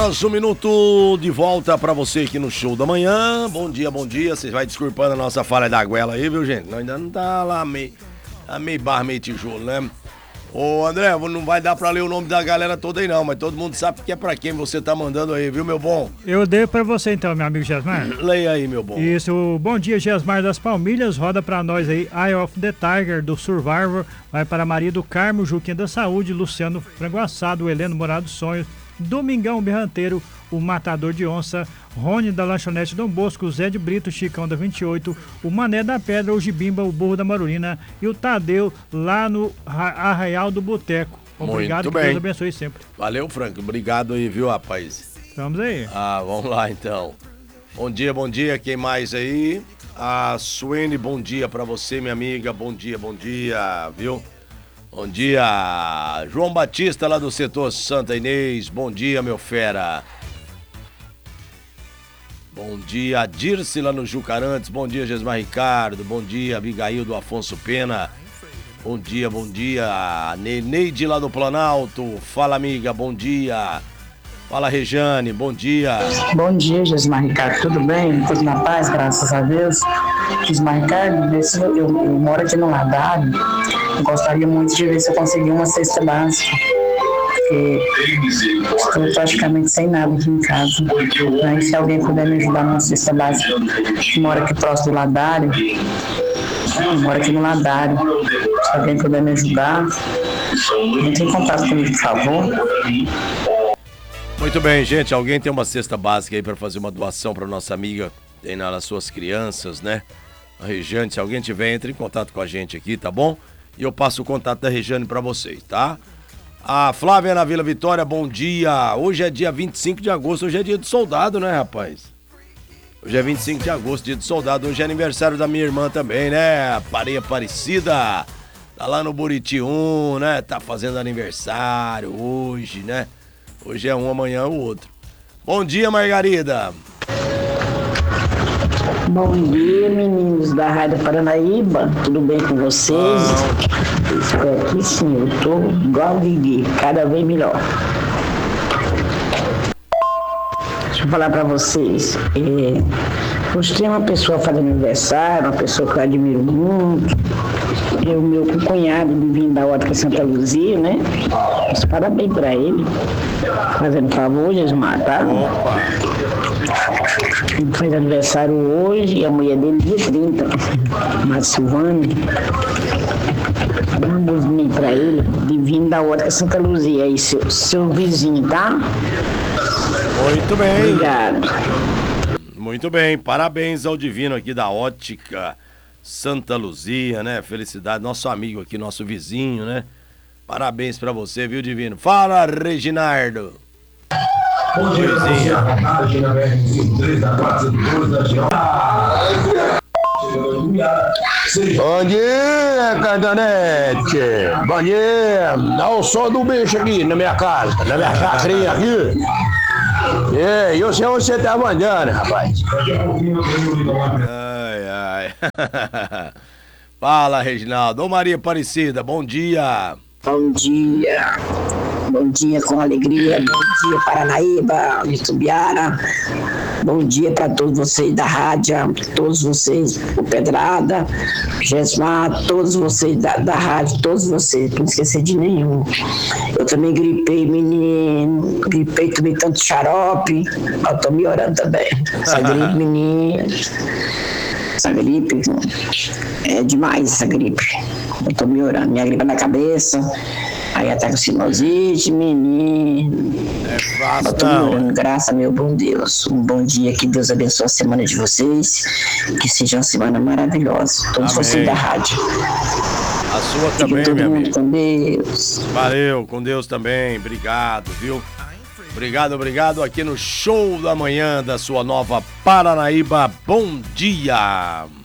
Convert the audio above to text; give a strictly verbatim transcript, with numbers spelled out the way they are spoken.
Um minuto de volta pra você aqui no Show da Manhã. Bom dia, bom dia. Vocês vai desculpando a nossa falha da goela aí, viu, gente? Nós ainda não tá lá meio, tá meio barra, meio tijolo, né? Ô, André, não vai dar pra ler o nome da galera toda aí não, mas todo mundo sabe que é pra quem você tá mandando aí, viu, meu bom? Eu dei pra você então, meu amigo Gesmar. Leia aí, meu bom. Isso, bom dia, Gesmar das Palmilhas, roda pra nós aí, Eye of the Tiger, do Survivor, vai para Maria do Carmo, Juquinha da Saúde, Luciano Frango Assado, Heleno Morado Sonhos, Domingão Berranteiro, o Matador de Onça, Rony da Lanchonete Dom Bosco, Zé de Brito, Chicão da vinte e oito, o Mané da Pedra, o Gibimba, o Burro da Marurina e o Tadeu lá no Arraial do Boteco. Obrigado, muito que bem. Deus abençoe sempre. Valeu, Franco. Obrigado aí, viu, rapaz? Vamos aí. Ah, vamos lá então. Bom dia, bom dia. Quem mais aí? A Suene, bom dia pra você, minha amiga. Bom dia, bom dia, viu? Bom dia, João Batista lá do setor Santa Inês. Bom dia, meu fera. Bom dia, Dirce lá no Jucarantes. Bom dia, Gesmar Ricardo. Bom dia, Abigail do Afonso Pena. Bom dia, bom dia, Neneide lá do Planalto. Fala, amiga, bom dia. Fala, Rejane, bom dia. Bom dia, Gesmar Ricardo. Tudo bem? Tudo na paz, graças a Deus. Gesmar Ricardo, eu, eu moro aqui no Ladário. Gostaria muito de ver se eu conseguir uma cesta básica, porque estou praticamente sem nada aqui em casa. Aí, se alguém puder me ajudar numa cesta básica, que mora aqui próximo do Ladário, eu moro aqui no Ladário. Se alguém puder me ajudar, entre em contato comigo, por favor. Muito bem, gente. Alguém tem uma cesta básica aí para fazer uma doação para nossa amiga, tem nas suas crianças, né? A Rejane, se alguém tiver, entre em contato com a gente aqui, tá bom? E eu passo o contato da Rejane pra vocês, tá? A Flávia na Vila Vitória, bom dia. Hoje é dia vinte e cinco de agosto, hoje é dia do soldado, né, rapaz? Hoje é vinte e cinco de agosto, dia do soldado. Hoje é aniversário da minha irmã também, né? A Pareia Aparecida. Tá lá no Buriti um, né? Tá fazendo aniversário hoje, né? Hoje é um, amanhã é o outro. Bom dia, Margarida. Bom dia, meninos da Rádio Paranaíba, tudo bem com vocês? Ah. Espero que sim, eu tô igual a Vivi, cada vez melhor. Deixa eu falar pra vocês, é, hoje tem uma pessoa fazendo aniversário, uma pessoa que eu admiro muito, é o meu cunhado, Divino da Ótica Santa Luzia, né? Mas parabéns pra ele, fazendo favor, Gesmar, tá? Opa! Ele faz aniversário hoje e a mulher dele dia trinta, Márcia Silvane. Dá uma musiquinha pra ele, Divino da Ótica Santa Luzia, aí seu, seu vizinho, tá? Muito bem. Obrigado. Muito bem, parabéns ao Divino aqui da Ótica Santa Luzia, né? Felicidade, nosso amigo aqui, nosso vizinho, né? Parabéns pra você, viu, Divino? Fala, Reginardo. Bom dia, Bom dia, Candanete. Bom dia. Dá o som do bicho aqui na minha casa, na minha chacrinha aqui. É, eu sei onde você tá mandando, rapaz. Ai, ai. Fala, Reginaldo. Ô, Maria Aparecida, bom dia. Bom dia. Bom dia com alegria. Bom dia, Paranaíba, Itubiara. Bom dia para todos vocês da rádio, todos vocês, o Pedrada, Gesmar, todos vocês da, da rádio, todos vocês, não esquecer de nenhum. Eu também gripei, menino, gripei, tomei tanto xarope, eu tô melhorando também. Essa gripe, menino, essa gripe, é demais essa gripe. Eu tô melhorando, minha gripe é na cabeça. Aí até com sinusite, menino. É fácil, eu tô não. melhorando, graças a meu bom Deus. Um bom dia, que Deus abençoe a semana de vocês. Que seja uma semana maravilhosa. Todos Amém. vocês da rádio. A sua Fiquem também, todo minha mundo amiga. com Deus. Valeu, com Deus também. Obrigado, viu? Obrigado, obrigado. Aqui no Show da Manhã da sua nova Paranaíba. Bom dia.